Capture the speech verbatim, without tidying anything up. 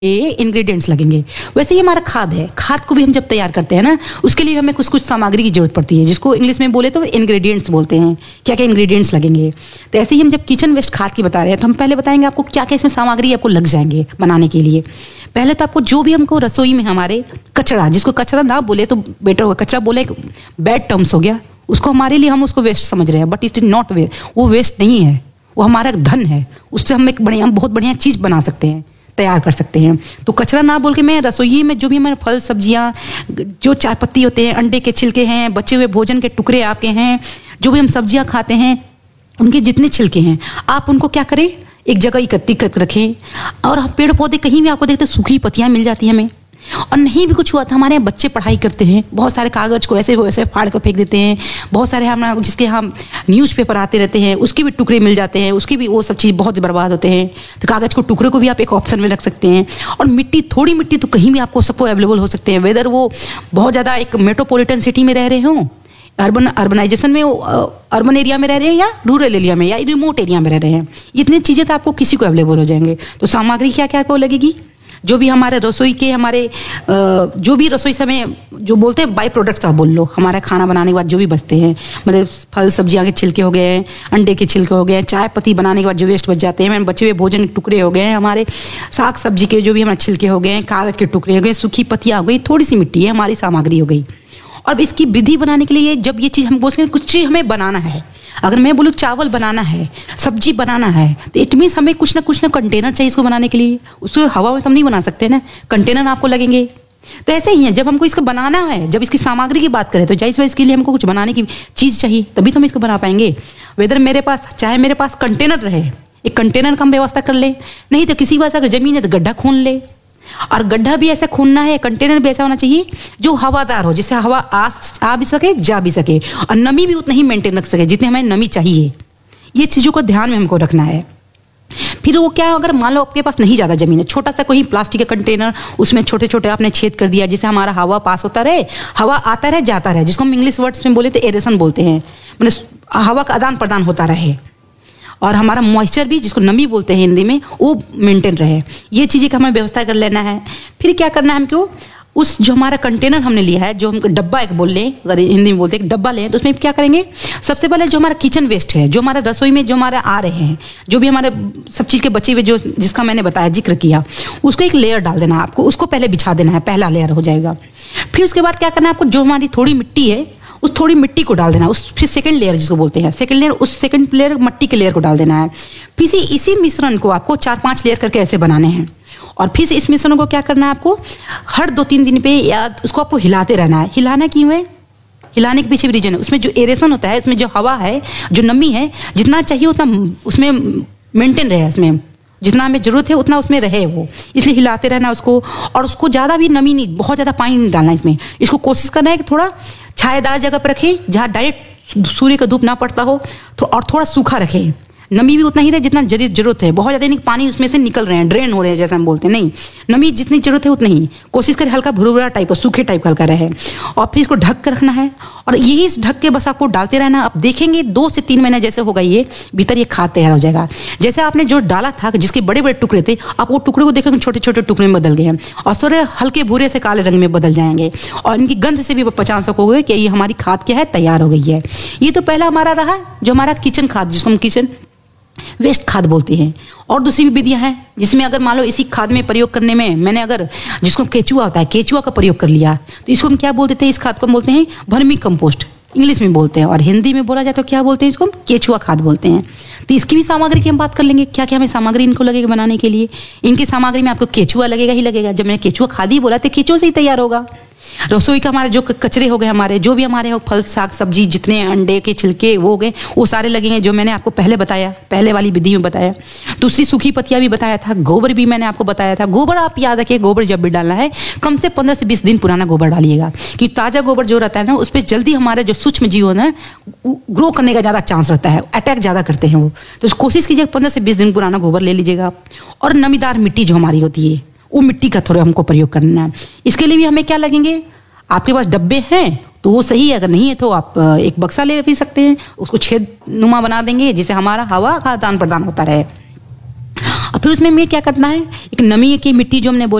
Ingredients लगेंगे। वैसे ही हमारा खाद है, खाद को भी हम जब तैयार करते हैं ना, उसके लिए हमें कुछ कुछ सामग्री की जरूरत पड़ती है, जिसको इंग्लिश में बोले तो इंग्रेडिएंट्स बोलते हैं। क्या क्या इंग्रेडिएंट्स लगेंगे, तो ऐसे ही हम जब किचन वेस्ट खाद की बता रहे हैं तो हम पहले बताएंगे आपको क्या क्या इसमें सामग्री आपको लग जाएंगे बनाने के लिए। पहले तो आपको जो भी हमको रसोई में हमारे कचरा, जिसको कचरा ना बोले तो बेटर होगा, कचरा बोले बैड टर्म्स हो गया, उसको हमारे लिए हम उसको वेस्ट समझ रहे हैं, but it is not waste, वो वेस्ट नहीं है, वो हमारा धन है। उससे हम एक बढ़िया बहुत बढ़िया चीज़ बना सकते हैं, तैयार कर सकते हैं। तो कचरा ना बोल के मैं रसोई में जो भी हमारे फल सब्जियां, जो चाय पत्ती होते हैं, अंडे के छिलके हैं, बचे हुए भोजन के टुकड़े आपके हैं, जो भी हम सब्जियां खाते हैं उनके जितने छिलके हैं, आप उनको क्या करें, एक जगह इकट्ठी कर रखें। और पेड़ पौधे कहीं भी आपको देखते सूखी पत्तियां मिल जाती हैं हमें, और नहीं भी कुछ हुआ तो हमारे बच्चे पढ़ाई करते हैं, बहुत सारे कागज को ऐसे वैसे फाड़ कर फेंक देते हैं, बहुत सारे हम जिसके हम न्यूज़पेपर आते रहते हैं उसके भी टुकड़े मिल जाते हैं, उसकी भी वो सब चीज़ बहुत बर्बाद होते हैं। तो कागज को टुकड़े को भी आप एक ऑप्शन में रख सकते हैं। और मिट्टी, थोड़ी मिट्टी तो कहीं भी आपको सबको अवेलेबल हो सकते हैं, वेदर वो बहुत ज़्यादा एक मेट्रोपॉलिटन सिटी में रह रहे हों, अर्बन अर्बनाइजेशन में, अर्बन एरिया में रह रहे हैं या रूरल एरिया में या रिमोट एरिया में रह रहे हैं, इतनी चीज़ें तो आपको किसी को अवेलेबल हो जाएंगे। तो सामग्री क्या क्या आपको लगेगी, जो भी हमारे रसोई के हमारे जो भी रसोई से हमें जो बोलते हैं बाई प्रोडक्ट्स आप बोल लो, हमारा खाना बनाने के बाद जो भी बचते हैं, मतलब फल सब्जियां के छिलके हो गए, अंडे के छिलके हो गए, चाय पत्ती बनाने के बाद जो वेस्ट बच जाते हैं, बचे हुए भोजन के टुकड़े हो गए, हमारे साग सब्जी के जो भी हमारे छिलके हो गए, कागज के टुकड़े हो गए, सूखी पत्तियां हो गई, थोड़ी सी मिट्टी है, हमारी सामग्री हो गई। और इसकी विधि बनाने के लिए जब ये चीज़ हम बोलते हैं कुछ चीज़ हमें बनाना है, अगर मैं बोलूँ चावल बनाना है, सब्जी बनाना है, तो इट मीन्स हमें कुछ ना कुछ ना कंटेनर चाहिए इसको बनाने के लिए। उसको हवा में तो हम नहीं बना सकते ना, कंटेनर आपको लगेंगे। तो ऐसे ही है, जब हमको इसको बनाना है, जब इसकी सामग्री की बात करें तो जाहिर सी इसके लिए हमको कुछ बनाने की चीज़ चाहिए, तभी तो हम इसको बना पाएंगे। वेदर मेरे पास चाहे मेरे पास कंटेनर रहे, एक कंटेनर का हम व्यवस्था कर ले, नहीं तो किसी पास अगर जमीन है तो गड्ढा खून ले, और गड्ढा भी ऐसा खूनना है, कंटेनर भी ऐसा होना चाहिए जो हवादार हो, जिससे हवा आ, आ भी सके जा भी सके, और नमी भी उतना ही मेंटेन रख सके जितनी हमें नमी चाहिए। ये चीज़ों को ध्यान में हमको रखना है। फिर वो क्या, अगर मान लो आपके पास नहीं ज़्यादा जमीन है, छोटा सा कोई प्लास्टिक का कंटेनर, उसमें छोटे छोटे आपने छेद कर दिया जिससे हमारा हवा पास होता रहे, हवा आता रहे जाता रहे, जिसको हम इंग्लिश वर्ड्स में बोले तो एरेशन बोलते हैं, मतलब हवा का आदान प्रदान होता रहे, और हमारा मॉइस्चर भी, जिसको नमी बोलते हैं हिंदी में, वो मेंटेन रहे। ये चीज़ें का हमें व्यवस्था कर लेना है। फिर क्या करना है हमको, उस जो हमारा कंटेनर हमने लिया है, जो हम डब्बा एक बोल लें, अगर हिंदी में बोलते हैं डब्बा लें, तो उसमें क्या करेंगे, सबसे पहले जो हमारा किचन वेस्ट है, जो हमारा रसोई में जो हमारे आ रहे हैं, जो भी हमारे सब चीज़ के बचे हुए, जो जिसका मैंने बताया जिक्र किया, उसको एक लेयर डाल देना है आपको, उसको पहले बिछा देना है, पहला लेयर हो जाएगा। फिर उसके बाद क्या करना है आपको, जो हमारी थोड़ी मिट्टी है उस थोड़ी मिट्टी को डाल देना, उस फिर सेकंड लेयर जिसको बोलते हैं सेकंड लेयर, उस सेकंड लेयर मिट्टी के लेयर को डाल देना है। फिर इसी इसी मिश्रण को आपको चार पांच लेयर करके ऐसे बनाने हैं, और फिर से इस मिश्रण को क्या करना है आपको, हर दो तीन दिन पे या उसको आपको हिलाते रहना है। हिलाना क्यों है, हिलाने के पीछे भी रीजन है, उसमें जो एरेशन होता है, उसमें जो हवा है, जो नमी है, जितना चाहिए उतना उसमें मेंटेन रहे, उसमें जितना हमें जरूरत है उतना उसमें रहे वो, इसलिए हिलाते रहना उसको। और उसको ज़्यादा भी नमी नहीं, बहुत ज़्यादा पानी नहीं डालना इसमें, इसको कोशिश करना है कि थोड़ा छायादार जगह पर रखें जहाँ डायरेक्ट सूर्य का धूप ना पड़ता हो, तो और थोड़ा सूखा रखें, नमी भी उतना ही रहे जितना जरूरत है, बहुत ज़्यादा नहीं पानी उसमें से निकल रहे हैं, ड्रेन हो रहे हैं जैसे हम बोलते हैं, नहीं, नमी जितनी जरूरत है उतनी ही कोशिश करें, हल्का भुरभुरा टाइप, सूखे टाइप हल्का रहे, और फिर इसको ढक कर रखना है। और यही इस ढक के बस आपको डालते रहना। आप देखेंगे दो से तीन महीने जैसे होगा ये भीतर ये खाद तैयार हो जाएगा। जैसे आपने जो डाला था जिसके बड़े बड़े टुकड़े थे, आप वो टुकड़े को देखेंगे छोटे छोटे टुकड़े में बदल गए हैं, और थोड़े हल्के भूरे से काले रंग में बदल जाएंगे, और इनकी गंध से भी पहचान सकोगे कि ये हमारी खाद क्या है, तैयार हो गई है। ये तो पहला हमारा रहा जो हमारा किचन खाद, जिसको हम किचन वेस्ट खाद बोलते हैं। और दूसरी भी विधियां हैं जिसमें अगर मान लो इसी खाद में प्रयोग करने में मैंने अगर, जिसको केचुआ होता है, केचुआ का प्रयोग कर लिया, तो इसको हम क्या बोल देते हैं, इस खाद को हम बोलते हैं वर्मी कंपोस्ट, इंग्लिश में बोलते हैं, और हिंदी में बोला जाए तो क्या बोलते हैं, इसको हम केचुआ खाद बोलते हैं। तो इसकी भी सामग्री की हम बात कर लेंगे, क्या क्या हमें सामग्री इनको लगेगा बनाने के लिए। इनकी सामग्री में आपको केचुआ लगेगा ही लगेगा, जब मैंने केचुआ खाद ही बोला तो केचुआ से ही तैयार होगा। रसोई का हमारे जो कचरे हो गए, हमारे जो भी हमारे फल साग सब्जी जितने अंडे के छिलके वो हो गए, वो सारे लगेंगे, जो मैंने आपको पहले बताया, पहले वाली विधि में बताया। दूसरी सूखी पत्तियां भी बताया था, गोबर भी मैंने आपको बताया था। गोबर आप याद रखिए, गोबर जब भी डालना है कम से पंद्रह से बीस दिन पुराना गोबर डालिएगा, कि ताज़ा गोबर जो रहता है ना, उस पर जल्दी हमारे जो सूक्ष्म जीव है ना ग्रो करने का ज़्यादा चांस रहता है, अटैक ज़्यादा करते हैं वो। तो कोशिश कीजिए पंद्रह से बीस दिन पुराना गोबर ले लीजिएगा आप। और नमीदार मिट्टी जो हमारी होती है, वो मिट्टी का थोड़ा हमको प्रयोग करना है। इसके लिए भी हमें क्या लगेंगे, आपके पास डब्बे हैं तो वो सही है, अगर नहीं है तो आप एक बक्सा ले भी सकते हैं, उसको छेद नुमा बना देंगे जिससे हमारा हवा का आदान प्रदान होता रहे। और फिर उसमें हमें क्या करना है, एक नमी की मिट्टी जो हमने बोला